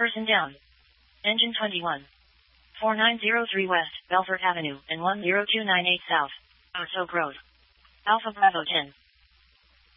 Person down. Engine 21. 4903 West, Belfort Avenue, and 10298 South, Oak Road. Alpha Bravo 10.